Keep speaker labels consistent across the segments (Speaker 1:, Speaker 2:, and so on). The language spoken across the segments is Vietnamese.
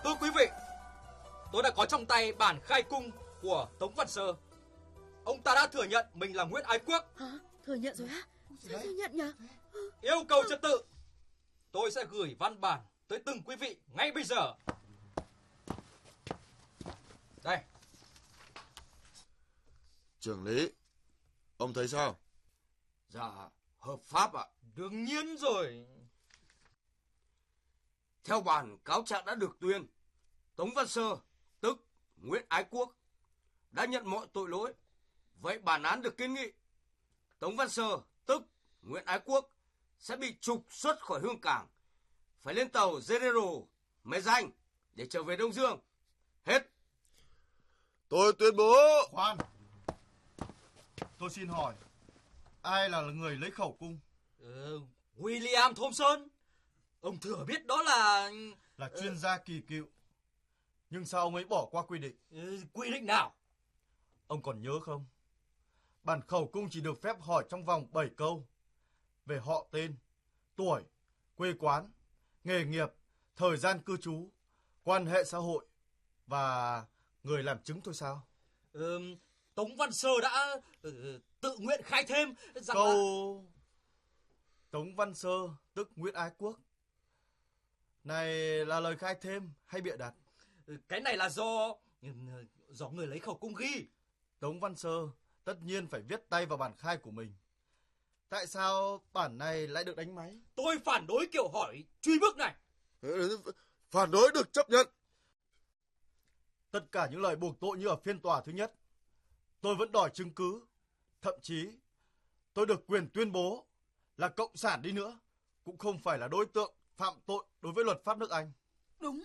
Speaker 1: Thưa quý vị, tôi đã có trong tay bản khai cung của Tống Văn Sơ. Ông ta đã thừa nhận mình là Nguyễn Ái Quốc.
Speaker 2: Hả? Thừa nhận rồi á? Sao thừa nhận nhỉ?
Speaker 1: Yêu cầu trật tự, tôi sẽ gửi văn bản tới từng quý vị ngay bây giờ. Đây.
Speaker 3: Trưởng lý, ông thấy sao?
Speaker 4: Dạ, hợp pháp ạ.
Speaker 1: Đương nhiên rồi.
Speaker 4: Theo bản cáo trạng đã được tuyên, Tống Văn Sơ, tức Nguyễn Ái Quốc, đã nhận mọi tội lỗi. Vậy bản án được kiến nghị, Tống Văn Sơ, tức Nguyễn Ái Quốc, sẽ bị trục xuất khỏi Hương Cảng, phải lên tàu General Mê Danh để trở về Đông Dương. Hết.
Speaker 3: Tôi tuyên bố.
Speaker 5: Khoan, tôi xin hỏi, ai là người lấy khẩu cung?
Speaker 1: William Thompson. Ông thừa biết đó là
Speaker 5: chuyên gia kỳ cựu. Nhưng sao ông ấy bỏ qua quy định?
Speaker 1: Quy định nào?
Speaker 5: Ông còn nhớ không? Bản khẩu cung chỉ được phép hỏi trong vòng 7 câu về họ tên, tuổi, quê quán, nghề nghiệp, thời gian cư trú, quan hệ xã hội và người làm chứng thôi sao?
Speaker 1: Tống Văn Sơ đã tự nguyện khai thêm rằng
Speaker 5: câu Tống Văn Sơ tức Nguyễn Ái Quốc này là lời khai thêm hay bịa đặt?
Speaker 1: Cái này là do người lấy khẩu cung ghi.
Speaker 5: Tống Văn Sơ tất nhiên phải viết tay vào bản khai của mình. Tại sao bản này lại được đánh máy?
Speaker 1: Tôi phản đối kiểu hỏi truy bức này.
Speaker 3: Phản đối được chấp nhận.
Speaker 5: Tất cả những lời buộc tội như ở phiên tòa thứ nhất, tôi vẫn đòi chứng cứ. Thậm chí tôi được quyền tuyên bố là cộng sản đi nữa cũng không phải là đối tượng phạm tội đối với luật pháp nước Anh.
Speaker 2: Đúng.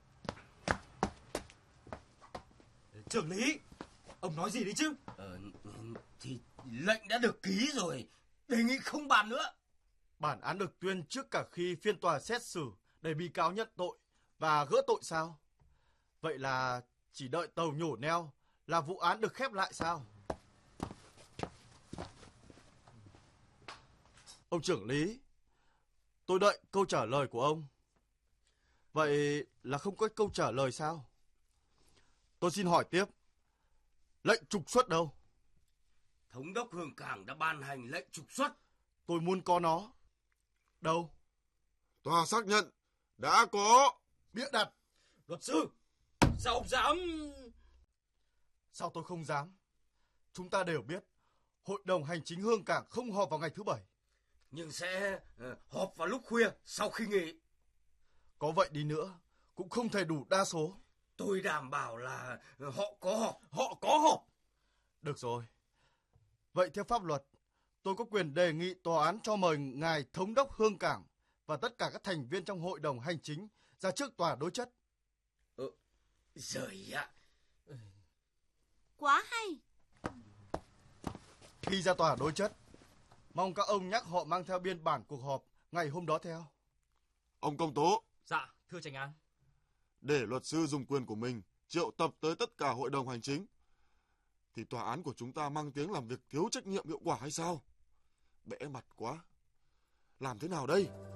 Speaker 1: Trưởng lý, ông nói gì đấy chứ?
Speaker 4: Thì lệnh đã được ký rồi, đề nghị không bàn nữa.
Speaker 5: Bản án được tuyên trước cả khi phiên tòa xét xử để bị cáo nhận tội và gỡ tội sao? Vậy là chỉ đợi tàu nhổ neo là vụ án được khép lại sao? Ông trưởng lý, tôi đợi câu trả lời của ông. Vậy là không có câu trả lời sao? Tôi xin hỏi tiếp, lệnh trục xuất đâu?
Speaker 4: Thống đốc Hương Cảng đã ban hành lệnh trục xuất.
Speaker 5: Tôi muốn có nó. Đâu?
Speaker 3: Tòa xác nhận đã có.
Speaker 5: Bịa đặt.
Speaker 1: Luật sư, sao ông dám?
Speaker 5: Sao tôi không dám? Chúng ta đều biết Hội đồng Hành chính Hương Cảng không họp vào ngày thứ Bảy.
Speaker 4: Nhưng sẽ họp vào lúc khuya sau khi nghỉ.
Speaker 5: Có vậy đi nữa cũng không thể đủ đa số.
Speaker 4: Tôi đảm bảo là họ có họp.
Speaker 1: Họ có họp.
Speaker 5: Được rồi. Vậy theo pháp luật, tôi có quyền đề nghị tòa án cho mời ngài Thống đốc Hương Cảng và tất cả các thành viên trong Hội đồng Hành chính ra trước tòa đối chất.
Speaker 4: Giời ạ.
Speaker 2: Quá hay.
Speaker 5: Khi ra tòa đối chất, mong các ông nhắc họ mang theo biên bản cuộc họp ngày hôm đó theo.
Speaker 3: Ông công tố.
Speaker 1: Dạ, thưa chánh án.
Speaker 3: Để luật sư dùng quyền của mình triệu tập tới tất cả hội đồng hành chính, thì tòa án của chúng ta mang tiếng làm việc thiếu trách nhiệm hiệu quả hay sao? Bẽ mặt quá. Làm thế nào đây?